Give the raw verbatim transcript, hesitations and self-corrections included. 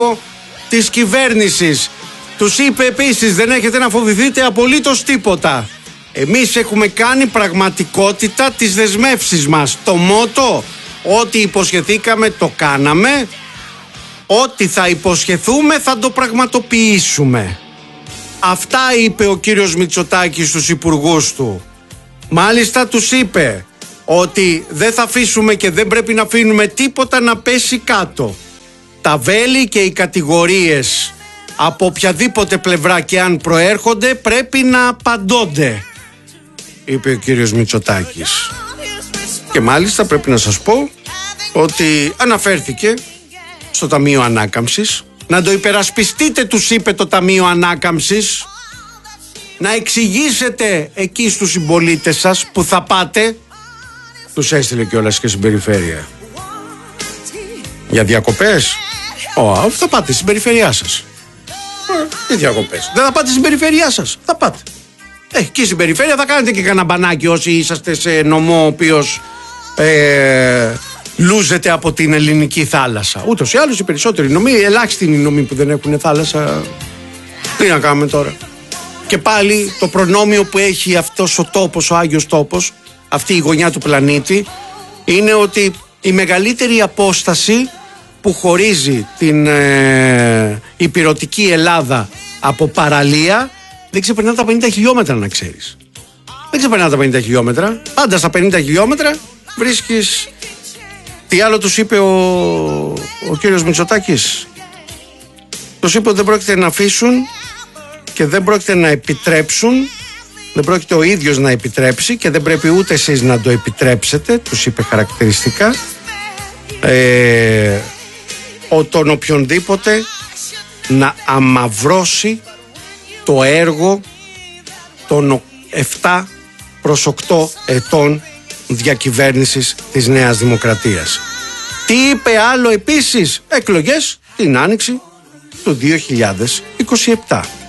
της κυβέρνησης. Τους είπε επίσης, δεν έχετε να φοβηθείτε απολύτως τίποτα. Εμείς έχουμε κάνει πραγματικότητα τις δεσμεύσεις μας. Το μότο, ό,τι υποσχεθήκαμε το κάναμε, ό,τι θα υποσχεθούμε θα το πραγματοποιήσουμε. Αυτά είπε ο κύριος Μητσοτάκης στους υπουργούς του. Μάλιστα τους είπε ότι δεν θα αφήσουμε και δεν πρέπει να αφήνουμε τίποτα να πέσει κάτω. Τα βέλη και οι κατηγορίες από οποιαδήποτε πλευρά και αν προέρχονται πρέπει να απαντώνται, είπε ο κύριος Μητσοτάκης. Και μάλιστα πρέπει να σας πω ότι αναφέρθηκε στο Ταμείο Ανάκαμψης. Να το υπερασπιστείτε, τους είπε το Ταμείο Ανάκαμψης. Να εξηγήσετε εκεί στους συμπολίτες σας που θα πάτε. Τους έστειλε κιόλας και στην περιφέρεια. Για διακοπές. Ω, θα πάτε στην περιφέρειά σας. Τι διακοπές? Δεν θα πάτε στην περιφέρειά σας? Θα πάτε. Ε, εκεί στην περιφέρεια θα κάνετε και κανένα μπανάκι όσοι είσαστε σε νομό ο οποίος ε, λούζεται από την ελληνική θάλασσα. Ούτως ή άλλως οι περισσότεροι νομοί, ελάχιστοι είναι οι νομοί που δεν έχουν θάλασσα. Τι να κάνουμε τώρα? Και πάλι το προνόμιο που έχει αυτός ο τόπος, ο Άγιος Τόπος, αυτή η γωνιά του πλανήτη, είναι ότι η μεγαλύτερη απόσταση που χωρίζει την ε, ηπειρωτική Ελλάδα από παραλία δεν ξεπερνά τα πενήντα χιλιόμετρα, να ξέρεις. Δεν ξεπερνά τα πενήντα χιλιόμετρα. Πάντα στα πενήντα χιλιόμετρα βρίσκεις. Τι άλλο τους είπε ο, ο κύριος Μητσοτάκης? Τους είπε ότι δεν πρόκειται να αφήσουν και δεν πρόκειται να επιτρέψουν, δεν πρόκειται ο ίδιος να επιτρέψει και δεν πρέπει ούτε εσείς να το επιτρέψετε, τους είπε χαρακτηριστικά, ε, ο, τον οποιονδήποτε να αμαυρώσει το έργο των επτά προς οκτώ ετών διακυβέρνησης της Νέας Δημοκρατίας. Τι είπε άλλο επίσης? Εκλογές την άνοιξη του δύο χιλιάδες είκοσι επτά.